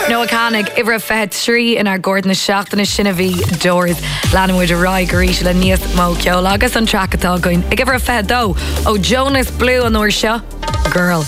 No a canig ibre fed trí in our Gordon seachtainna sinna bhí doors Lanwood a roi goríis le níos mó ceol agus an track atá going ag ibre fed dó ó Jonas Blue an uair seo Girl.